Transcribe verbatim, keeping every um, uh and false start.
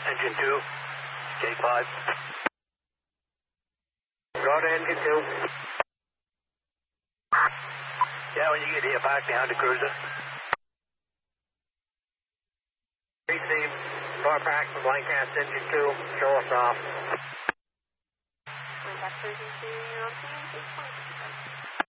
Engine two, J five. Go to engine two. Yeah, when you get here, back behind the cruiser. Receive. Car pack from Lancaster engine two. Show us off. Lancaster engine two, you're on P M six point six.